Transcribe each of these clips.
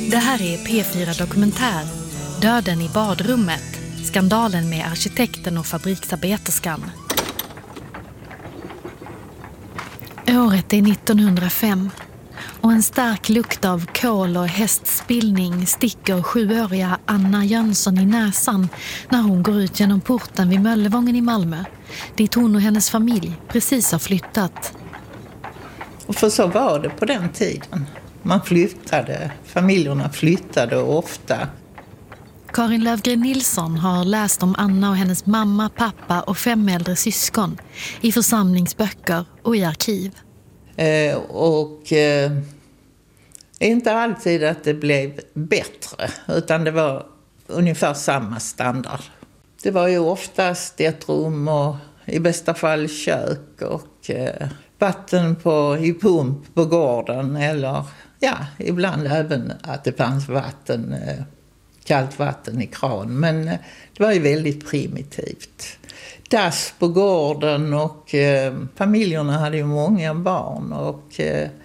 Det här är P4 Dokumentär, Döden i badrummet, skandalen med arkitekten och fabriksarbeterskan. Året är 1905 och en stark lukt av kol och hästspillning sticker 7-åriga Anna Jönsson i näsan när hon går ut genom porten vid Möllevången i Malmö, dit hon och hennes familj precis har flyttat. Och för så var det på den tiden. Familjerna flyttade ofta. Karin Lövgren Nilsson har läst om Anna och hennes mamma, pappa och 5 äldre syskon i församlingsböcker och i arkiv. Inte alltid att det blev bättre, utan det var ungefär samma standard. Det var ju oftast ett rum och i bästa fall kök och vatten i pump på gården, eller ibland även att det fanns vatten, kallt vatten i kran. Men det var ju väldigt primitivt. Dass på gården och familjerna hade ju många barn och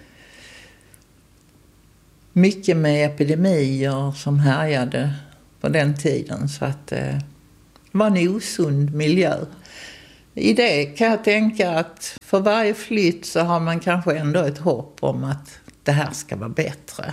mycket med epidemier som härjade på den tiden, så att det var en osund miljö. I det kan jag tänka att för varje flytt så har man kanske ändå ett hopp om att det här ska vara bättre.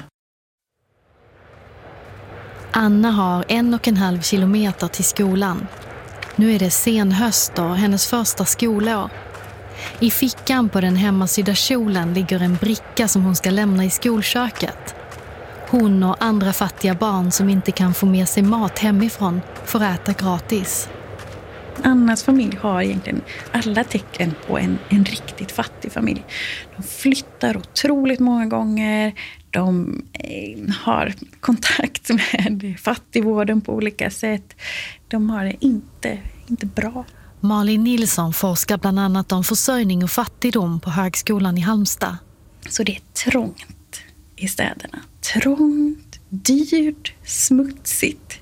Anna har 1,5 kilometer till skolan. Nu är det sen höst och hennes första skolår. I fickan på den hemmasydda kjolen ligger en bricka som hon ska lämna i skolköket. Hon och andra fattiga barn som inte kan få med sig mat hemifrån får äta gratis. Annas familj har egentligen alla tecken på en riktigt fattig familj. De flyttar otroligt många gånger. De har kontakt med fattigvården på olika sätt. De har det inte bra. Malin Nilsson forskar bland annat om försörjning och fattigdom på högskolan i Halmstad. Så det är trångt i städerna. Trångt, dyrt, smutsigt.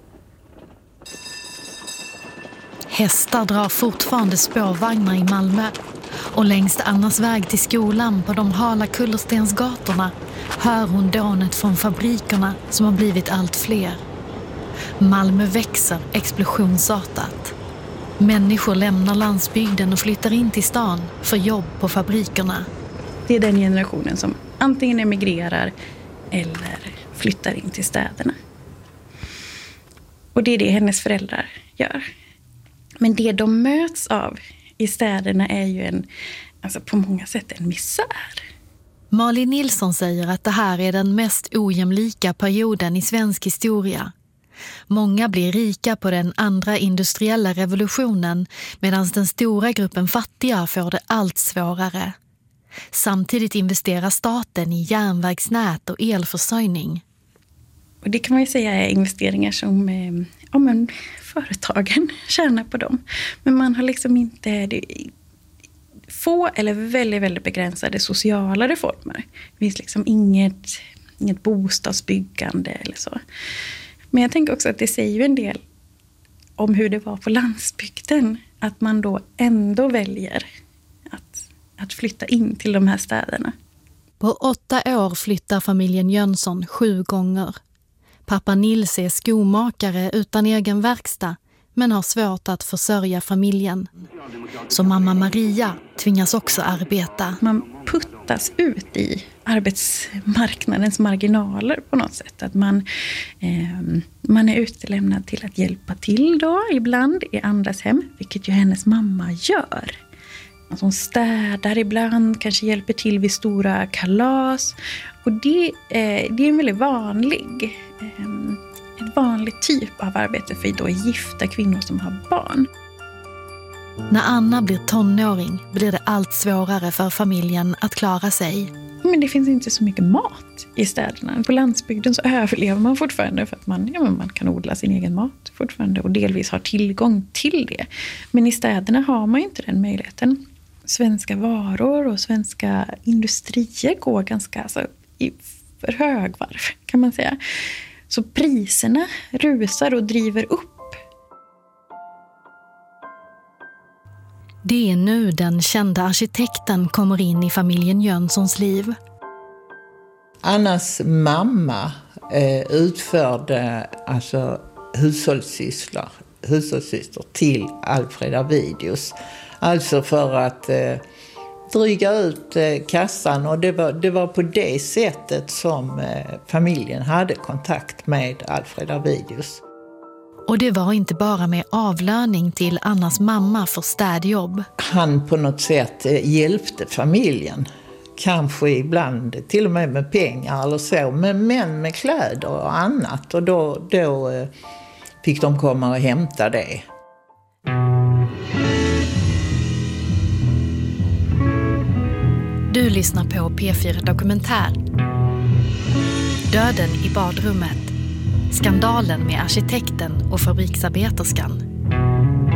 Hästar drar fortfarande spårvagnar i Malmö. Och längs Annas väg till skolan på de hala kullerstensgatorna hör hon dånet från fabrikerna som har blivit allt fler. Malmö växer explosionsartat. Människor lämnar landsbygden och flyttar in till stan för jobb på fabrikerna. Det är den generationen som antingen emigrerar eller flyttar in till städerna. Och det är det hennes föräldrar gör. Men det de möts av i städerna är ju på många sätt en misär. Malin Nilsson säger att det här är den mest ojämlika perioden i svensk historia. Många blir rika på den andra industriella revolutionen medan den stora gruppen fattiga får det allt svårare. Samtidigt investerar staten i järnvägsnät och elförsörjning. Och det kan man ju säga är investeringar som företagen tjänar på dem. Men man har liksom inte få eller väldigt, väldigt begränsade sociala reformer. Det finns liksom inget bostadsbyggande eller så. Men jag tänker också att det säger ju en del om hur det var på landsbygden. Att man då ändå väljer att flytta in till de här städerna. På 8 år flyttar familjen Jönsson 7 gånger. Pappa Nils är skomakare utan egen verkstad men har svårt att försörja familjen. Så mamma Maria tvingas också arbeta. Man puttas ut i arbetsmarknadens marginaler på något sätt. Att man är utelämnad till att hjälpa till då ibland i andras hem, vilket ju hennes mamma gör. Alltså hon städar ibland, kanske hjälper till vid stora kalas. Och det är en väldigt vanlig typ av arbete för då gifta kvinnor som har barn. När Anna blir tonåring blir det allt svårare för familjen att klara sig. Men det finns inte så mycket mat i städerna. På landsbygden så överlever man fortfarande för att man kan odla sin egen mat fortfarande och delvis har tillgång till det. Men i städerna har man inte den möjligheten. Svenska varor och svenska industrier går ganska i för högvarv kan man säga. Så priserna rusar och driver upp. Det är nu den kända arkitekten kommer in i familjen Jönssons liv. Annas mamma utförde alltså hushållssysslor till Alfred Arvidius. Alltså för att dryga ut kassan, och det var på det sättet som familjen hade kontakt med Alfred Arvidius. Och det var inte bara med avlöning till Annas mamma för städjobb. Han på något sätt hjälpte familjen. Kanske ibland till och med med pengar eller så. Men med kläder och annat. Och då fick de komma och hämta det. Du lyssnar på P4 Dokumentär. Döden i badrummet. Skandalen med arkitekten och fabriksarbeterskan.